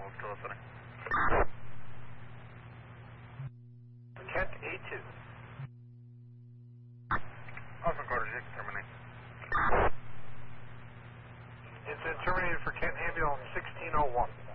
still listening. Kent A2. Awesome, quarter, you can terminate. Incident terminated for Kent Ambulance 1601.